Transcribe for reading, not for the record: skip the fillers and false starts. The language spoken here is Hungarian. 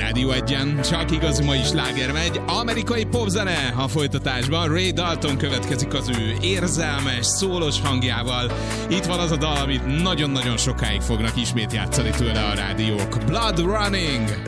Rádió Egyen, csak igazi mai sláger megy. Amerikai popzene a folytatásban. Ray Dalton következik az ő érzelmes, szólos hangjával. Itt van az a dal, amit nagyon-nagyon sokáig fognak ismét játszani tőle a rádiók. Blood Running!